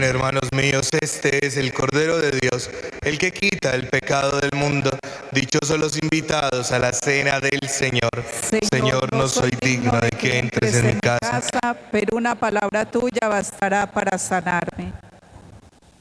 Miren, hermanos míos, este es el Cordero de Dios, el que quita el pecado del mundo. Dichosos los invitados a la cena del Señor. Señor, no soy digno de que entres en mi casa, pero una palabra tuya bastará para sanarme.